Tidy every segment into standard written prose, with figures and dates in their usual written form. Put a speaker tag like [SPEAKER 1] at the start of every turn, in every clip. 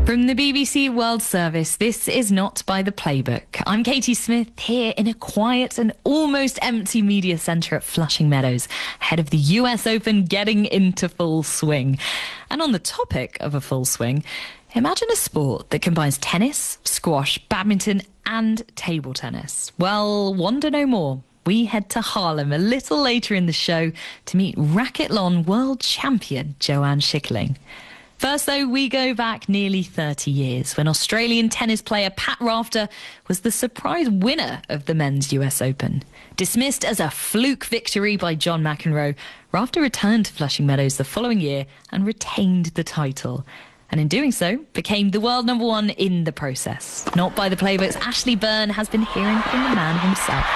[SPEAKER 1] From the BBC World Service, this is Not by the Playbook. I'm Katie Smith here in a quiet and almost empty media centre at Flushing Meadows, ahead of the US Open getting into full swing. And on the topic of a full swing, imagine a sport that combines tennis, squash, badminton and table tennis. Well, wonder no more. We head to Haarlem a little later in the show to meet racquethlon world champion Joanne Schickerling. First, though, we go back nearly 30 years when Australian tennis player Pat Rafter was the surprise winner of the men's US Open. Dismissed as a fluke victory by John McEnroe, Rafter returned to Flushing Meadows the following year and retained the title. And in doing so, became the world number one in the process. Not by the Playbook's Ashley Byrne has been hearing from the man himself.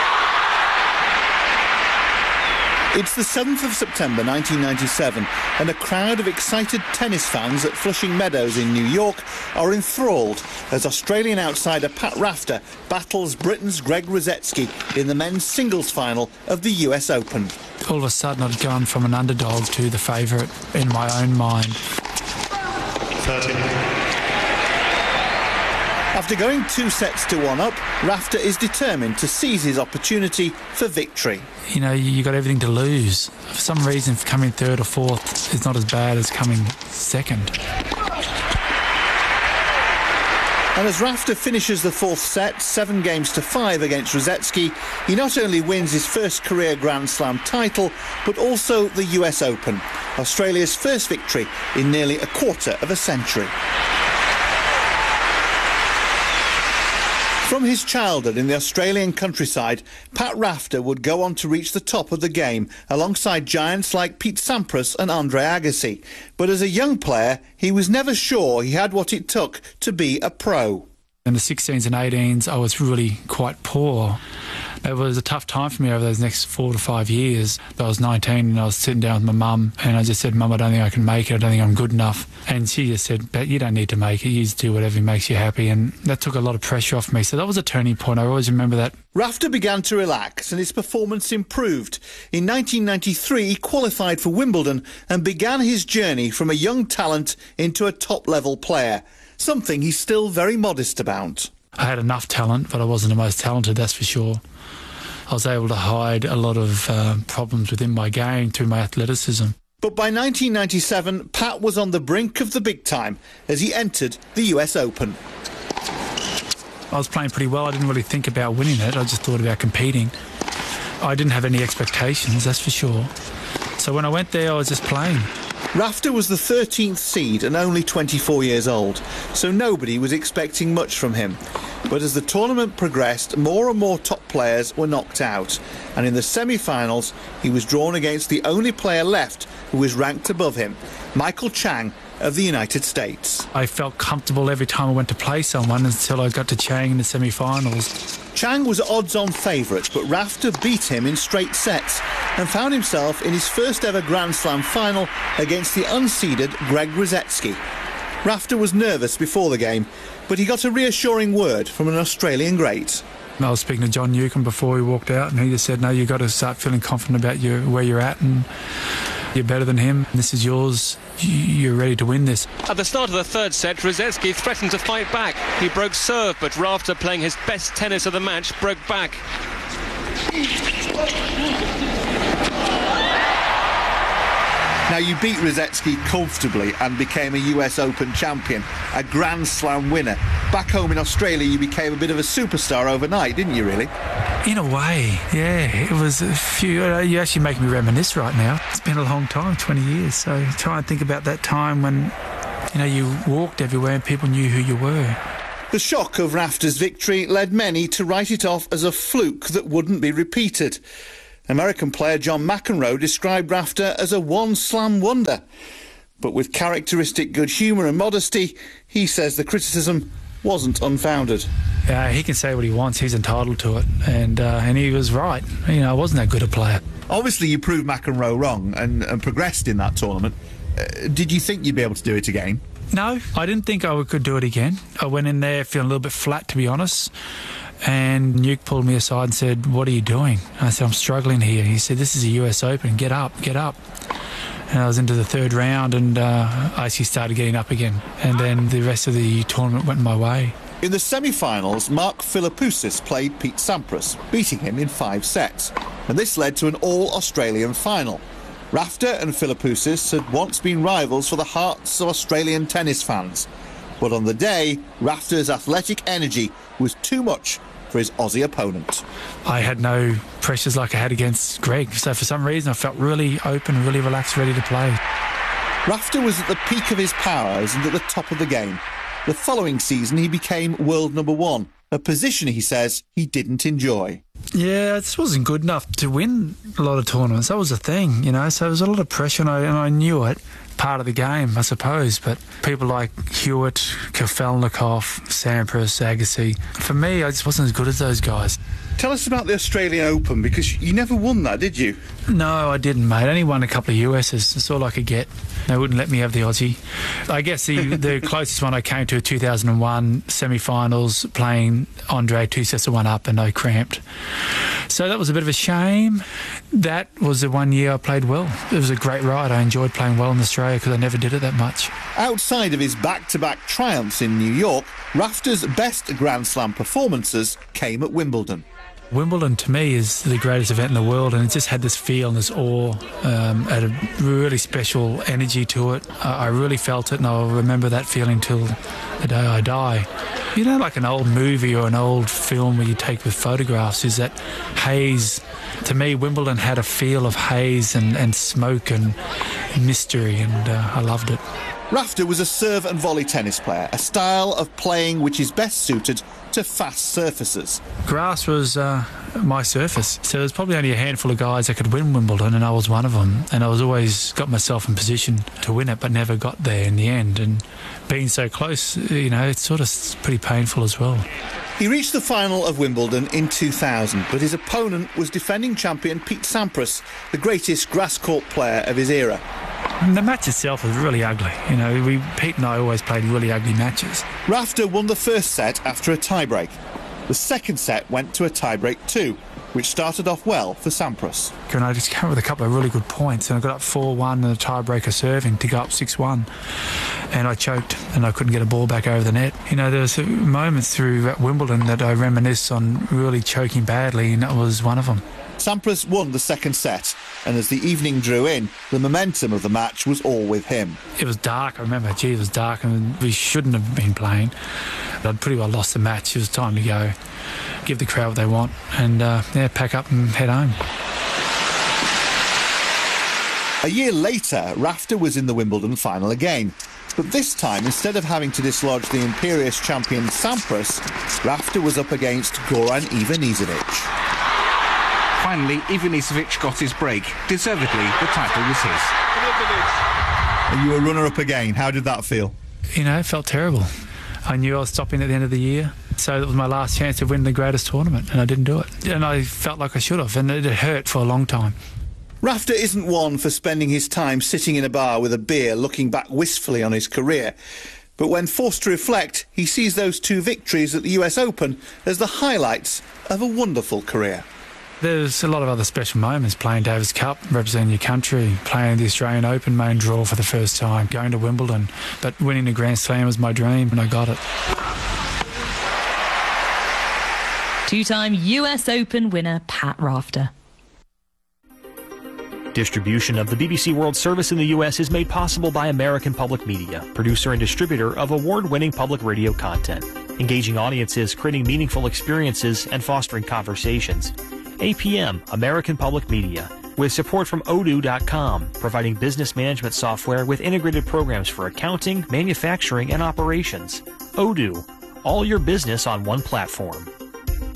[SPEAKER 2] It's the 7th of September 1997 and a crowd of excited tennis fans at Flushing Meadows in New York are enthralled as Australian outsider Pat Rafter battles Britain's Greg Ruzetsky in the men's singles final of the US Open.
[SPEAKER 3] All of a sudden I'd gone from an underdog to the favourite in my own mind.
[SPEAKER 2] 30. After going 2 sets to 1 up, Rafter is determined to seize his opportunity for victory.
[SPEAKER 3] You know, you got everything to lose. For some reason, coming third or fourth is not as bad as coming second.
[SPEAKER 2] And as Rafter finishes the fourth set, 7-5 against Ruzetsky, he not only wins his first career Grand Slam title, but also the US Open, Australia's first victory in nearly a quarter of a century. From his childhood in the Australian countryside, Pat Rafter would go on to reach the top of the game alongside giants like Pete Sampras and Andre Agassi. But as a young player, he was never sure he had what it took to be a pro.
[SPEAKER 3] In the 16s and 18s, I was really quite poor. It was a tough time for me over those next 4 to 5 years. I was 19 and I was sitting down with my mum and I just said, "Mum, I don't think I can make it. I don't think I'm good enough." And she just said, "But you don't need to make it. You just do whatever makes you happy." And that took a lot of pressure off me. So that was a turning point. I always remember that.
[SPEAKER 2] Rafter began to relax and his performance improved. In 1993, he qualified for Wimbledon and began his journey from a young talent into a top-level player, something he's still very modest about.
[SPEAKER 3] I had enough talent, but I wasn't the most talented, that's for sure. I was able to hide a lot of problems within my game through my athleticism.
[SPEAKER 2] But by 1997, Pat was on the brink of the big time as he entered the US Open.
[SPEAKER 3] I was playing pretty well. I didn't really think about winning it. I just thought about competing. I didn't have any expectations, that's for sure. So when I went there, I was just playing.
[SPEAKER 2] Rafter was the 13th seed and only 24 years old, so nobody was expecting much from him. But as the tournament progressed, more and more top players were knocked out, and in the semi-finals he was drawn against the only player left who was ranked above him, Michael Chang of the United States.
[SPEAKER 3] I felt comfortable every time I went to play someone until I got to Chang in the semi-finals.
[SPEAKER 2] Chang was odds-on favourite, but Rafter beat him in straight sets and found himself in his first ever Grand Slam final against the unseeded Greg Ruzetsky. Rafter was nervous before the game, but he got a reassuring word from an Australian great.
[SPEAKER 3] I was speaking to John Newcombe before he walked out, and he just said, "No, you've got to start feeling confident about where you're at, and you're better than him. This is yours. You're ready to win this."
[SPEAKER 4] At the start of the third set, Ruzetsky threatened to fight back. He broke serve, but Rafter, playing his best tennis of the match, broke back.
[SPEAKER 2] Now, you beat Ruzetsky comfortably and became a US Open champion, a Grand Slam winner. Back home in Australia, you became a bit of a superstar overnight, didn't you, really?
[SPEAKER 3] In a way, yeah. It was a few... you actually make me reminisce right now. It's been a long time, 20 years, so try and think about that time when, you walked everywhere and people knew who you were.
[SPEAKER 2] The shock of Rafter's victory led many to write it off as a fluke that wouldn't be repeated. American player John McEnroe described Rafter as a one-slam wonder. But with characteristic good humour and modesty, he says the criticism wasn't unfounded.
[SPEAKER 3] He can say what he wants. He's entitled to it. And he was right. I wasn't that good a player.
[SPEAKER 2] Obviously, you proved McEnroe wrong and progressed in that tournament. Did you think you'd be able to do it again?
[SPEAKER 3] No, I didn't think I could do it again. I went in there feeling a little bit flat, to be honest. And Nuke pulled me aside and said, "What are you doing?" I said, "I'm struggling here." He said, "This is a US Open. Get up, get up." and I was into the third round, and I actually started getting up again. And then the rest of the tournament went my way.
[SPEAKER 2] In the semi-finals, Mark Philippoussis played Pete Sampras, beating him in 5 sets. And this led to an all-Australian final. Rafter and Philippoussis had once been rivals for the hearts of Australian tennis fans. But on the day, Rafter's athletic energy was too much for his Aussie opponent.
[SPEAKER 3] I had no pressures like I had against Greg, so for some reason I felt really open, really relaxed, ready to play.
[SPEAKER 2] Rafter was at the peak of his powers and at the top of the game. The following season he became world number 1, a position he says he didn't enjoy.
[SPEAKER 3] Yeah, it just wasn't good enough to win a lot of tournaments. That was the thing, you know, so there was a lot of pressure, and I knew it. Part of the game, I suppose, but people like Hewitt, Kafelnikov, Sampras, Agassi, for me, I just wasn't as good as those guys.
[SPEAKER 2] Tell us about the Australian Open, because you never won that, did you?
[SPEAKER 3] No, I didn't, mate. I only won a couple of USs. That's all I could get. They wouldn't let me have the Aussie. I guess the closest one I came to 2001 semi-finals, playing Andre 2 sets to 1 up, and I cramped. So that was a bit of a shame. That was the one year I played well. It was a great ride. I enjoyed playing well in Australia because I never did it that much.
[SPEAKER 2] Outside of his back-to-back triumphs in New York, Rafter's best Grand Slam performances came at Wimbledon.
[SPEAKER 3] Wimbledon to me is the greatest event in the world, and it just had this feel and this awe, had a really special energy to it. I really felt it, and I'll remember that feeling till the day I die. You know, like an old movie or an old film where you take with photographs, is that haze. To me, Wimbledon had a feel of haze and smoke and mystery, and I loved it.
[SPEAKER 2] Rafter was a serve and volley tennis player, a style of playing which is best suited to fast surfaces.
[SPEAKER 3] Grass was my surface, so there's probably only a handful of guys that could win Wimbledon, and I was one of them, and I was always got myself in position to win it, but never got there in the end. And being so close, you know, it's sort of pretty painful as well.
[SPEAKER 2] He reached the final of Wimbledon in 2000, but his opponent was defending champion Pete Sampras, the greatest grass court player of his era.
[SPEAKER 3] The match itself was really ugly. You know, Pete and I always played really ugly matches.
[SPEAKER 2] Rafter won the first set after a tiebreak. The second set went to a tiebreak too, which started off well for Sampras.
[SPEAKER 3] And I just came with a couple of really good points, and I got up 4-1 and a tiebreaker serving to go up 6-1. And I choked, and I couldn't get a ball back over the net. You know, there was moments through Wimbledon that I reminisce on really choking badly, and that was one of them.
[SPEAKER 2] Sampras won the second set, and as the evening drew in, the momentum of the match was all with him.
[SPEAKER 3] It was dark, I remember. Gee, it was dark, and we shouldn't have been playing. I'd pretty well lost the match. It was time to go, give the crowd what they want, and pack up and head home.
[SPEAKER 2] A year later, Rafter was in the Wimbledon final again. But this time, instead of having to dislodge the imperious champion Sampras, Rafter was up against Goran Ivanisevic.
[SPEAKER 5] Finally, Ivanisevic got his break. Deservedly, the title was his.
[SPEAKER 2] You were runner-up again. How did that feel?
[SPEAKER 3] You know, it felt terrible. I knew I was stopping at the end of the year, so it was my last chance to win the greatest tournament, and I didn't do it. And I felt like I should have, and it hurt for a long time.
[SPEAKER 2] Rafter isn't one for spending his time sitting in a bar with a beer looking back wistfully on his career. But when forced to reflect, he sees those 2 victories at the US Open as the highlights of a wonderful career.
[SPEAKER 3] There's a lot of other special moments, playing Davis Cup, representing your country, playing the Australian Open main draw for the first time, going to Wimbledon. But winning the Grand Slam was my dream, and I got it.
[SPEAKER 1] 2-time US Open winner Pat Rafter.
[SPEAKER 6] Distribution of the BBC World Service in the U.S. is made possible by American Public Media, producer and distributor of award-winning public radio content, engaging audiences, creating meaningful experiences, and fostering conversations. APM, American Public Media, with support from Odoo.com, providing business management software with integrated programs for accounting, manufacturing, and operations. Odoo, all your business on one platform.